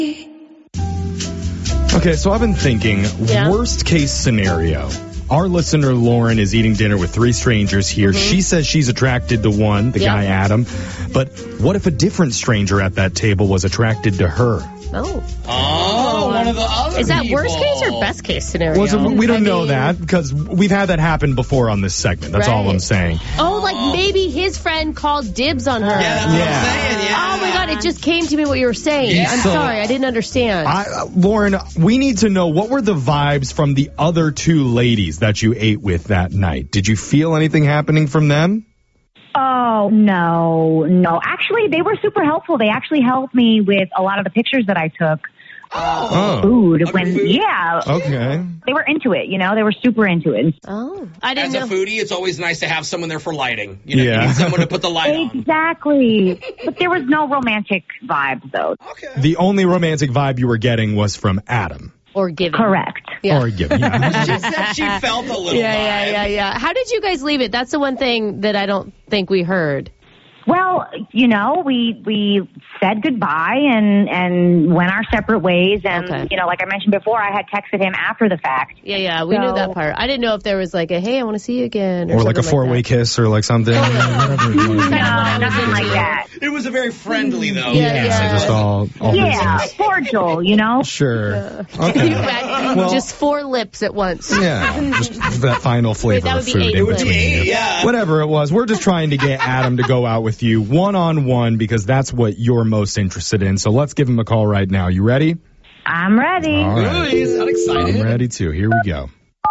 Okay, so I've been thinking, worst case scenario. Our listener, Lauren, is eating dinner with three strangers here. Mm-hmm. She says she's attracted to one, the guy, Adam. But what if a different stranger at that table was attracted to her? One of the other Is that people. worst case or best case scenario? Well, we don't know that because we've had that happen before on this segment. That's all I'm saying. Oh, like maybe his friend called dibs on her. Yeah, that's what I'm saying, yeah. Oh, my God, it just came to me what you were saying. Yeah. I'm sorry, I didn't understand. Lauren, we need to know, what were the vibes from the other two ladies that you ate with that night? Did you feel anything happening from them? Oh, no. Actually, they were super helpful. They actually helped me with a lot of the pictures that I took. Food. Okay. They were into it, They were super into it. Oh, I didn't know. As a foodie, it's always nice to have someone there for lighting. You need someone to put the light on. Exactly. But there was no romantic vibes, though. Okay. The only romantic vibe you were getting was from Adam. Or giving. Correct. Yeah. Or giving. She said she felt a little vibe. Yeah. How did you guys leave it? That's the one thing that I don't think we heard. Well, we said goodbye and went our separate ways. And, like I mentioned before, I had texted him after the fact. Yeah, we knew that part. I didn't know if there was like a, hey, I want to see you again. Or like a four-way kiss or like something. No, nothing like that. It was a very friendly, though. Yeah. Just all cordial, Sure. Yeah. Okay. Just four lips at once. Yeah, just that final flavor that would of be food 8 in lips. between. Yeah. Whatever it was, we're just trying to get Adam to go out with you one-on-one because that's what you're most interested in. So let's give him a call right now. You ready? I'm ready. All right. Really? Is that excited? I'm ready too. Here we go.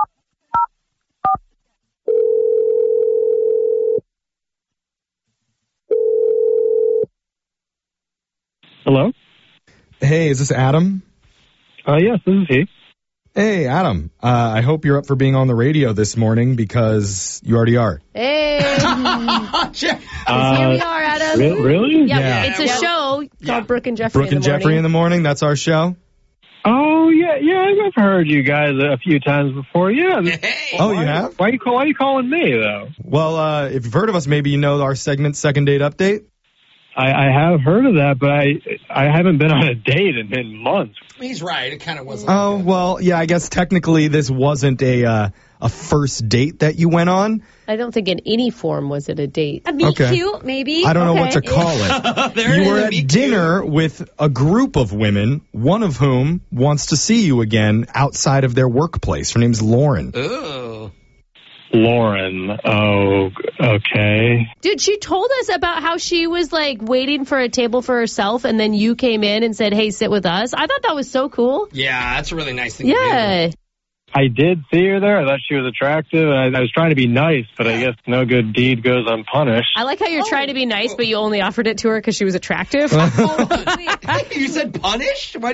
Hello? Hey, is this Adam? Yes, this is he. Hey, Adam. I hope you're up for being on the radio this morning because you already are. Hey. Here we are, Adam. Really? Yeah. It's a show called Brooke and Jeffrey Brooke and Jeffrey in the morning. That's our show. Oh, yeah, I've heard you guys a few times before. Yeah. Hey. Oh, you have? Why are you calling me, though? Well, if you've heard of us, maybe you know our segment, Second Date Update. I have heard of that, but I haven't been on a date in months. He's right. It kind of wasn't. Oh, well, yeah, I guess technically this wasn't a first date that you went on. I don't think in any form was it a date. A meet cute, maybe? I don't know what to call it. You were at dinner with a group of women, one of whom wants to see you again outside of their workplace. Her name's Lauren. Ooh. Lauren. Oh, okay. Dude, she told us about how she was like waiting for a table for herself and then you came in and said, hey, sit with us. I thought that was so cool. Yeah, that's a really nice thing to do. I did see her there. I thought she was attractive. I was trying to be nice, but I guess no good deed goes unpunished. I like how you're trying to be nice, but you only offered it to her because she was attractive. You said punished? Why'd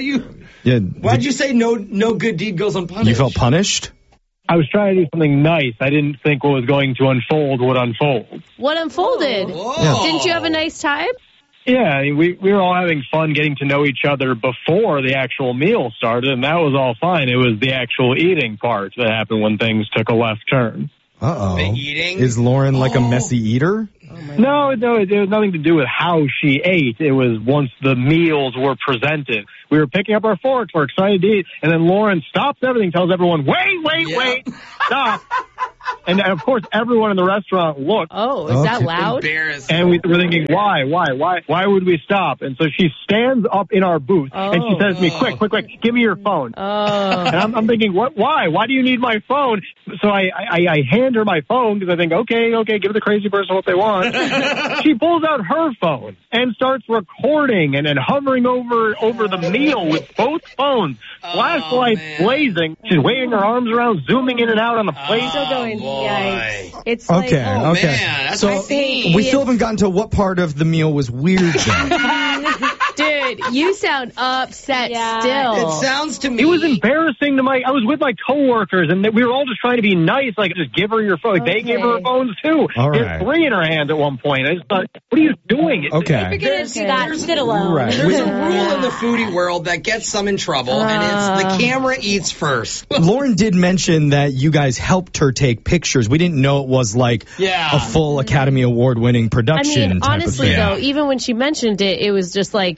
you say no good deed goes unpunished? You felt punished? I was trying to do something nice. I didn't think what was going to unfold would unfold. What unfolded? Whoa. Didn't you have a nice time? Yeah, we were all having fun getting to know each other before the actual meal started, and that was all fine. It was the actual eating part that happened when things took a left turn. Uh-oh. The eating? Is Lauren like a messy eater? No, it had nothing to do with how she ate. It was once the meals were presented. We were picking up our forks, we're excited to eat, and then Lauren stops everything, tells everyone, wait, stop. And of course, everyone in the restaurant looked. Oh, is that loud? Embarrassing. And we were thinking, why would we stop? And so she stands up in our booth and she says to me, quick, give me your phone. And I'm thinking, why? Why do you need my phone? So I hand her my phone because I think, okay, give the crazy person what they want. She pulls out her phone and starts recording and hovering over the meal with both phones, flashlights blazing. She's waving her arms around, zooming in and out on the plate. Still going, yikes. It's Okay. Man, that's so insane. we still haven't gotten to what part of the meal was weird then. Dude, you sound upset still. It sounds to me. It was embarrassing to I was with my coworkers, and we were all just trying to be nice, like just give her your phone. Like, they gave her phones too. All She right. had 3 in her hand at one point. I just thought, what are you doing? Okay. If you're going to do that, sit alone. Right. There's a rule in the foodie world that gets some in trouble, and it's the camera eats first. Lauren did mention that you guys helped her take pictures. We didn't know it was like a full Academy Award winning production. I mean, type honestly, of thing. though, even when she mentioned it, it was just like a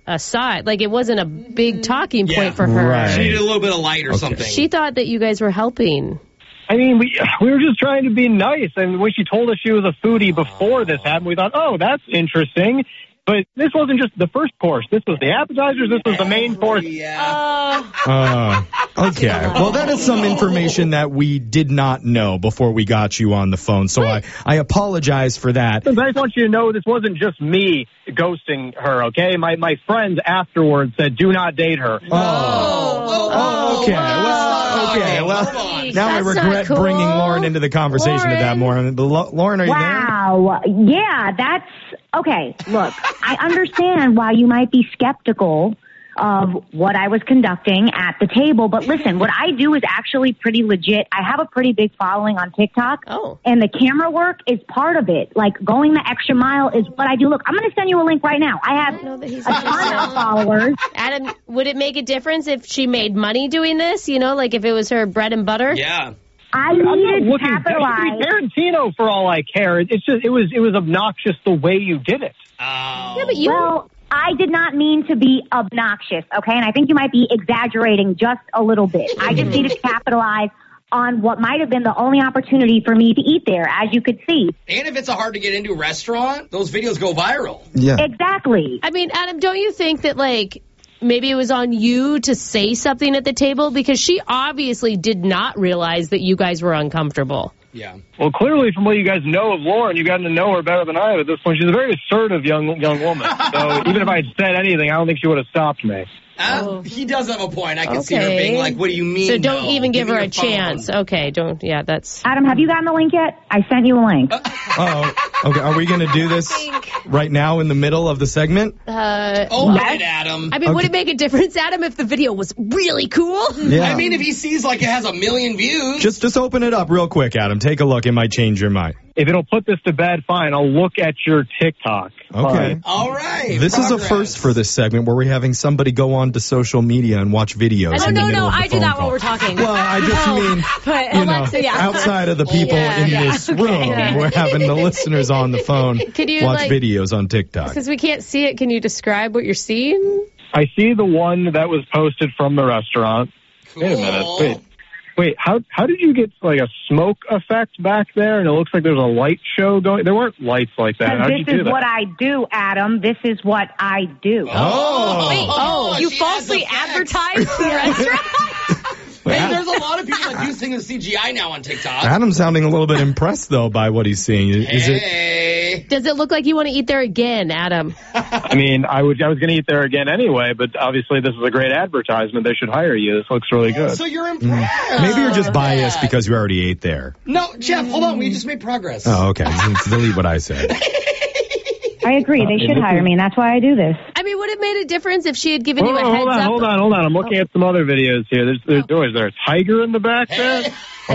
aside. Like, it wasn't a big talking point for her. Right. She needed a little bit of light or something. She thought that you guys were helping. I mean, we were just trying to be nice. And when she told us she was a foodie before this happened, we thought, oh, that's interesting. But this wasn't just the first course. This was the appetizers. This was the main course. Yeah. Okay. Well, that is some information that we did not know before we got you on the phone. So I apologize for that. I just want you to know this wasn't just me ghosting her, okay? My friends afterwards said, do not date her. Okay. Well, now I regret bringing Lauren into the conversation at that morning. Lauren, are you there? Wow. Yeah, that's... Okay, look, I understand why you might be skeptical of what I was conducting at the table, but listen, what I do is actually pretty legit. I have a pretty big following on TikTok, and the camera work is part of it. Like, going the extra mile is what I do. Look, I'm going to send you a link right now. I have a ton of followers. Adam, would it make a difference if she made money doing this? You know, like if it was her bread and butter? Yeah. I needed to capitalize. Tarantino, for all I care. It's just it was obnoxious the way you did it. Yeah, but Well, I did not mean to be obnoxious, okay? And I think you might be exaggerating just a little bit. I just needed to capitalize on what might have been the only opportunity for me to eat there, as you could see. And if it's a hard to get into restaurant, those videos go viral. Yeah. Exactly. I mean, Adam, don't you think that, like, maybe it was on you to say something at the table? Because she obviously did not realize that you guys were uncomfortable. Yeah. Well, clearly, from what you guys know of Lauren, you've gotten to know her better than I have at this point. She's a very assertive young woman. So even if I had said anything, I don't think she would have stopped me. He does have a point. I can see her being like, what do you mean? So don't even give her a your phone. chance. Okay, don't. Yeah, that's... Adam, have you gotten the link yet? I sent you a link. Okay. Are we going to do this right now in the middle of the segment? Open it, Adam. I mean, would it make a difference, Adam, if the video was really cool? Yeah. I mean, if he sees like it has 1 million views. Just open it up real quick, Adam. Take a look. It might change your mind. If it'll put this to bed, fine. I'll look at your TikTok. Okay. All right. This is a first for this segment where we're having somebody go on to social media and watch videos. No, I do that while we're talking. Well, I just mean, But you know, Alexa, yeah. outside of the people in this room, we're having the listeners on the phone Can you, watch videos on TikTok. Because we can't see it, can you describe what you're seeing? I see the one that was posted from the restaurant. Cool. Wait a minute. Wait, how did you get like a smoke effect back there? And it looks like there's a light show going. There weren't lights like that. How'd you do This is that? what I do, Adam. This is what I do. You she falsely has effects. advertised the restaurant? Hey, there's a lot of people that do things with CGI now on TikTok. Adam's sounding a little bit impressed, though, by what he's seeing. Is it? Hey. Does it look like you want to eat there again, Adam? I mean, I was going to eat there again anyway, but obviously this is a great advertisement. They should hire you. This looks really good. So you're impressed. Maybe you're just biased because you already ate there. No, Jeff, hold on. We just made progress. Oh, okay. Delete what I said. I agree. They should hire me, and that's why I do this. I mean, would it made a difference if she had given you a heads up? Hold on. I'm looking at some other videos here. Is there a tiger in the back there?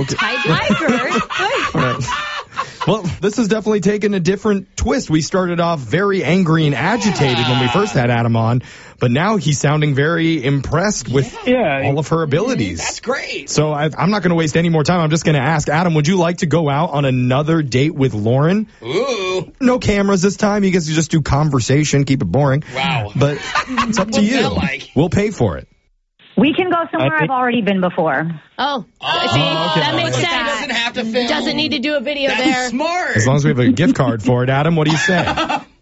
Tiger? Well, this has definitely taken a different twist. We started off very angry and agitated when we first had Adam on, but now he's sounding very impressed with all of her abilities. That's great. So I'm not going to waste any more time. I'm just going to ask Adam, would you like to go out on another date with Lauren? Ooh. No cameras this time. You guys just do conversation, keep it boring. Wow. But it's up to you. that like? We'll pay for it. We can go somewhere I've already been before. See, okay. that makes He sense. doesn't have to film. Doesn't need to do a video That's there. smart. As long as we have a gift card for it, Adam, what do you say?